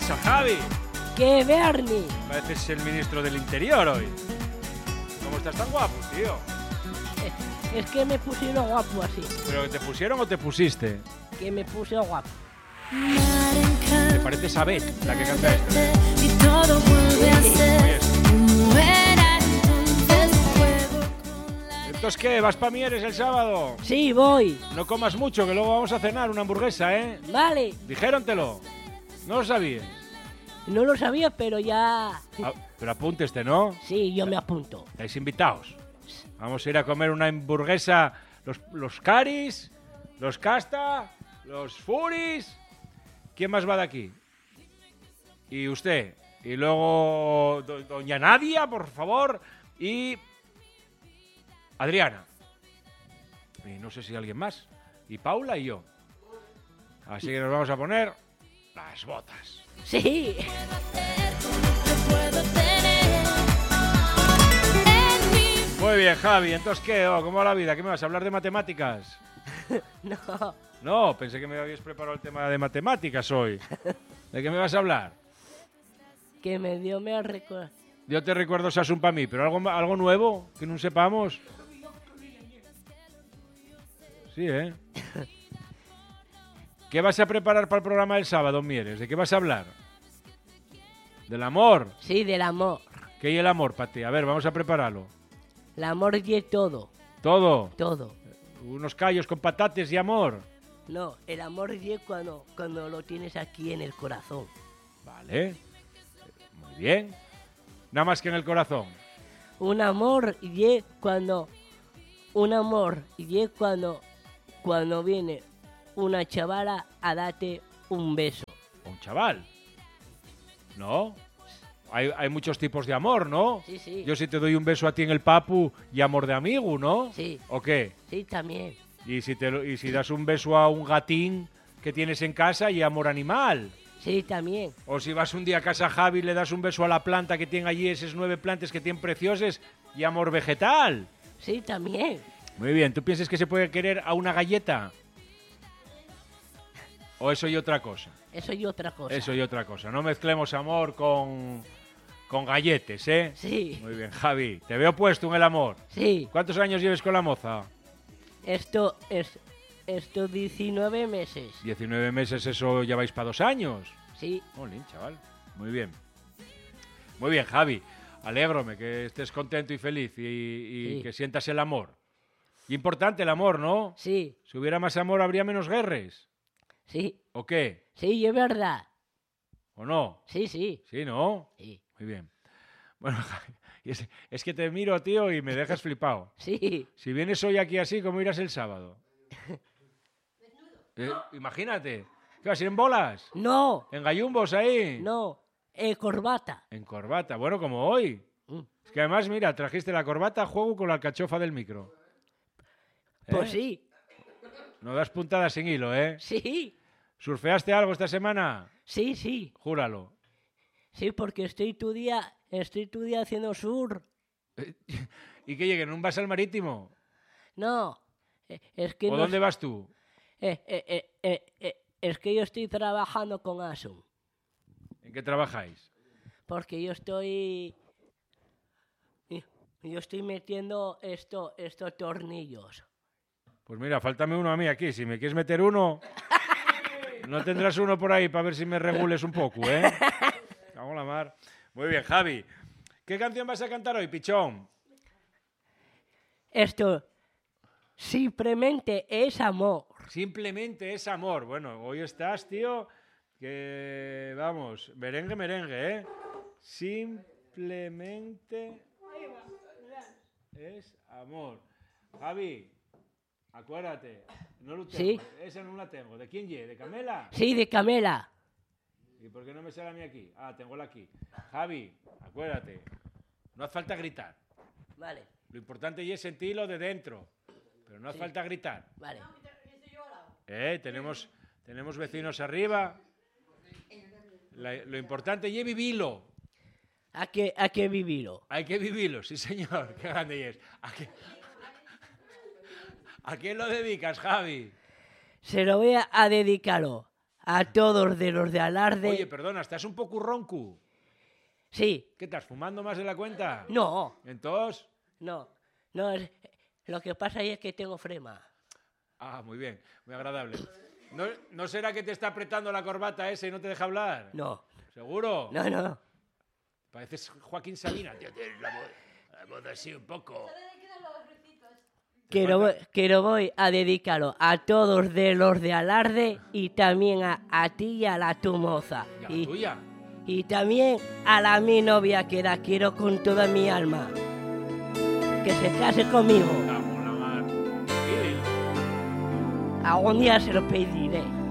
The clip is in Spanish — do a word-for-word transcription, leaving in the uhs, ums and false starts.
pasa, Javi? ¿Qué, Bernie? Pareces el ministro del Interior hoy. ¿Cómo estás tan guapo, tío? Es, es que me pusieron guapo así. ¿Pero que te pusieron o te pusiste? Que me puse guapo. ¿Te pareces a Beth, la que canta esto? Y todo vuelve a ser como era entonces. Juego con la... ¿Entonces qué? ¿Vas pa' Mieres el sábado? Sí, voy. No comas mucho, que luego vamos a cenar una hamburguesa, ¿eh? Vale. Dijérontelo. No lo sabías. No lo sabía, pero ya... Ah, pero apúnteste, ¿no? Sí, yo me apunto. Estáis invitados. Vamos a ir a comer una hamburguesa. Los, los Caris, los Casta, los Furis. ¿Quién más va de aquí? Y usted. Y luego do, doña Nadia, por favor. Y Adriana. Y no sé si alguien más. Y Paula y yo. Así que nos vamos a poner las botas. Sí. Lo puedo tener en mi... Muy bien, Javi. Entonces, ¿qué? Oh, ¿cómo va la vida? ¿Qué me vas a hablar de matemáticas? No. No, pensé que me habías preparado el tema de matemáticas hoy. ¿De qué me vas a hablar? Que me dio me recuerdo. Yo te recuerdo Sasun para mí, pero algo, algo nuevo que no sepamos. Sí, ¿eh? ¿Qué vas a preparar para el programa del sábado, Mieres? ¿De qué vas a hablar? ¿Del amor? Sí, del amor. ¿Qué hay el amor para ti? A ver, vamos a prepararlo. El amor y todo. Todo. Todo. Unos callos con patates y amor. No, el amor y cuando, cuando lo tienes aquí en el corazón. Vale. Muy bien. Nada más que en el corazón. Un amor y cuando... Un amor y cuando... Cuando viene una chavala a darte un beso. Un chaval. ¿No? Hay, hay muchos tipos de amor, ¿no? Sí, sí. Yo si te doy un beso a ti en el papu y amor de amigo, ¿no? Sí. ¿O qué? Sí, también. Y si, te, lo- y si das un beso a un gatín que tienes en casa y amor animal. Sí, también. O si vas un día a casa a Javi y le das un beso a la planta que tiene allí, esas nueve plantas que tienen preciosas y amor vegetal. Sí, también. Muy bien, ¿tú piensas que se puede querer a una galleta? ¿O eso y otra cosa? Eso y otra cosa. Eso y otra cosa. No mezclemos amor con, con galletes, ¿eh? Sí, Muy bien, Javi. Te veo puesto en el amor. sí. ¿Cuántos años lleves con la moza? Esto es... Esto diecinueve meses. diecinueve meses, eso ya vais para dos años. Sí, Jolín, chaval. Muy bien. Muy bien, Javi. Alégrome que estés contento y feliz y, y Sí. que sientas el amor. Y importante el amor, ¿no? sí, Si hubiera más amor, habría menos guerras. sí. ¿O qué? Sí, es verdad. ¿O no? Sí, sí. Sí, ¿no? Sí, Muy bien. Bueno, Javi, es, es que te miro, tío, y me dejas flipado. sí. Si vienes hoy aquí así, ¿cómo irás el sábado? Eh, imagínate. ¿Qué vas a ir en bolas? No, ¿En gallumbos ahí? no. Eh, corbata. En corbata. Bueno, como hoy. Mm. Es que además, mira, trajiste la corbata a juego con la alcachofa del micro. Pues ¿Eh? sí, No das puntadas sin hilo, ¿eh? sí. ¿Surfeaste algo esta semana? Sí, sí. Júralo. Sí, porque estoy tu día... Estoy tu día haciendo sur. ¿Y que lleguen? ¿Un vas al marítimo? No. eh, Es que ¿O no... dónde vas tú? eh, eh, eh, eh, eh, es que yo estoy trabajando con Asun. ¿En qué trabajáis? Porque yo estoy... Yo estoy metiendo esto, estos tornillos. Pues mira, faltame uno a mí aquí. Si me quieres meter uno, no tendrás uno por ahí para ver si me regules un poco, ¿eh? Cago en la mar. Muy bien, Javi. ¿Qué canción vas a cantar hoy, pichón? Esto simplemente es amor. Simplemente es amor. Bueno, hoy estás, tío, que vamos, merengue, merengue, ¿eh? Simplemente es amor. Javi, acuérdate, no lo tengo. Sí. Esa no la tengo. ¿De quién ye? ¿De Camela? Sí, de Camela. ¿Y por qué no me sale a mí aquí? Ah, tengo la aquí. Javi, acuérdate, no hace falta gritar. Vale, Lo importante es sentirlo de dentro, pero no hace Sí. falta gritar. vale. Eh, tenemos, tenemos vecinos arriba. La- lo importante es vivirlo. Hay que, hay que vivirlo. Hay que vivirlo, sí señor. Qué grande es. ¿A qué, ¿A quién lo dedicas, Javi? Se lo voy a, a dedicarlo a todos de los de Alarde. Oye, perdona, ¿estás un poco ronco? Sí, ¿Qué estás, fumando más de la cuenta? no, ¿Entonces? no, no, es- lo que pasa ahí es que tengo flema. Ah, muy bien, muy agradable. ¿No, ¿No será que te está apretando la corbata ese y no te deja hablar? No, ¿Seguro? no, no. Pareces Joaquín Sabina. Tío, tienes la voz, la voz así un poco. Que lo, voy- que lo voy a dedicarlo a todos de los de Alarde y también a, a ti y a la tu moza. ¿Y a la Y, tuya? y también a la mi novia que la quiero con toda mi alma. Que se case conmigo. Cago en la mar. Pídelo. Algún día se lo pediré.